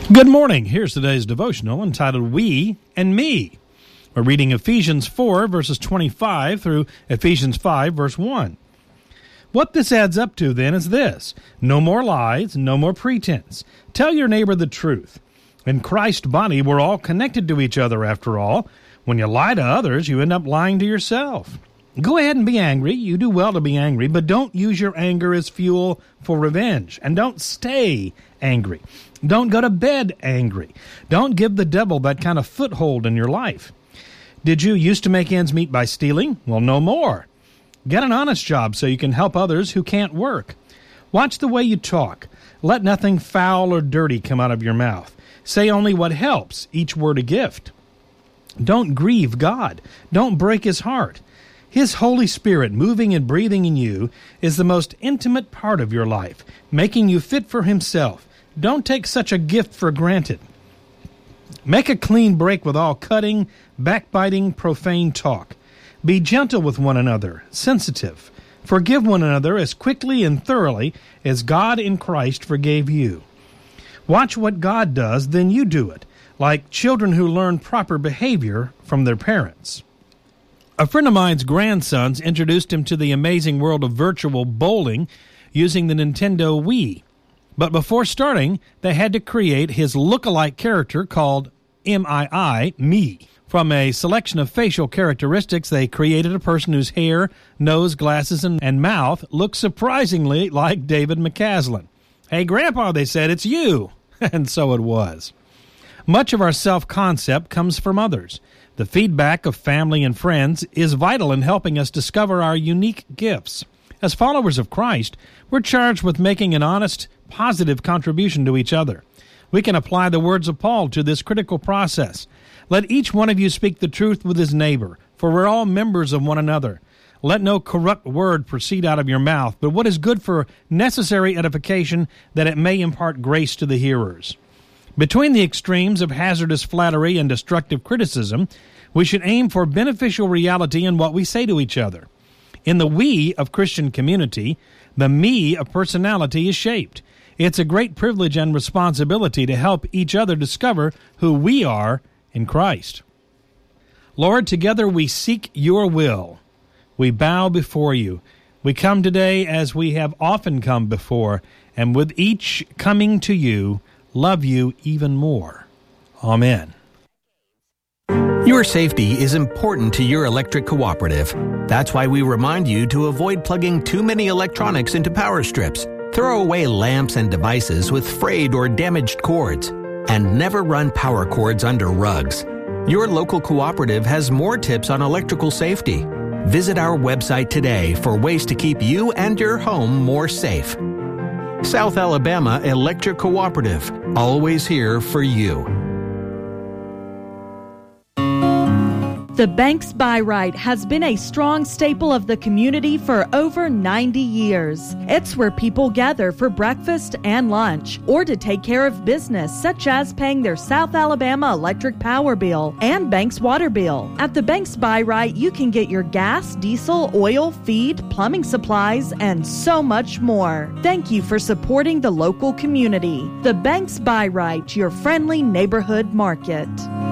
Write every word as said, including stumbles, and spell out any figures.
Good morning. Here's today's devotional entitled We and Me. We're reading Ephesians four, verses twenty-five through Ephesians five, verse one. What this adds up to then is this: no more lies, no more pretense. Tell your neighbor the truth. In Christ's body, we're all connected to each other after all. When you lie to others, you end up lying to yourself. Go ahead and be angry. You do well to be angry, but don't use your anger as fuel for revenge. And don't stay angry. Don't go to bed angry. Don't give the devil that kind of foothold in your life. Did you used to make ends meet by stealing? Well, no more. Get an honest job so you can help others who can't work. Watch the way you talk. Let nothing foul or dirty come out of your mouth. Say only what helps, each word a gift. Don't grieve God. Don't break his heart. His Holy Spirit moving and breathing in you is the most intimate part of your life, making you fit for himself. Don't take such a gift for granted. Make a clean break with all cutting, backbiting, profane talk. Be gentle with one another, sensitive. Forgive one another as quickly and thoroughly as God in Christ forgave you. Watch what God does, then you do it, like children who learn proper behavior from their parents. A friend of mine's grandsons introduced him to the amazing world of virtual bowling using the Nintendo Wii. But before starting, they had to create his look-alike character called M I I, Me. From a selection of facial characteristics, they created a person whose hair, nose, glasses, and, and mouth looked surprisingly like David McCaslin. Hey, Grandpa, they said, it's you. And so it was. Much of our self-concept comes from others. The feedback of family and friends is vital in helping us discover our unique gifts. As followers of Christ, we're charged with making an honest, positive contribution to each other. We can apply the words of Paul to this critical process. Let each one of you speak the truth with his neighbor, for we're all members of one another. Let no corrupt word proceed out of your mouth, but what is good for necessary edification, that it may impart grace to the hearers. Between the extremes of hazardous flattery and destructive criticism, we should aim for beneficial reality in what we say to each other. In the we of Christian community, the me of personality is shaped. It's a great privilege and responsibility to help each other discover who we are in Christ. Lord, together we seek your will. We bow before you. We come today as we have often come before, and with each coming to you, love you even more. Amen. Your safety is important to your electric cooperative. That's why we remind you to avoid plugging too many electronics into power strips. Throw away lamps and devices with frayed or damaged cords. And never run power cords under rugs. Your local cooperative has more tips on electrical safety. Visit our website today for ways to keep you and your home more safe. South Alabama Electric Cooperative, always here for you. The Banks Buy Right has been a strong staple of the community for over ninety years. It's where people gather for breakfast and lunch, or to take care of business such as paying their South Alabama electric power bill and Banks water bill. At the Banks Buy Right, you can get your gas, diesel, oil, feed, plumbing supplies, and so much more. Thank you for supporting the local community. The Banks Buy Right, your friendly neighborhood market.